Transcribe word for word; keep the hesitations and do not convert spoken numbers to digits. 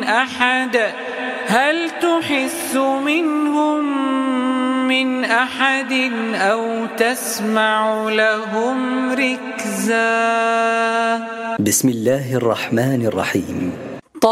أحد هل تحس منهم من أحد أو تسمع لهم ركزا. بسم الله الرحمن الرحيم.